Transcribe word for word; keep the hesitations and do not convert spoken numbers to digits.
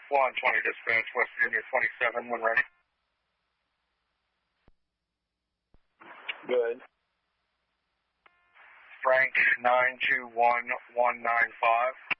one twenty dispatch, West Virginia twenty-seven, when ready. Good. Frank nine two one one nine five.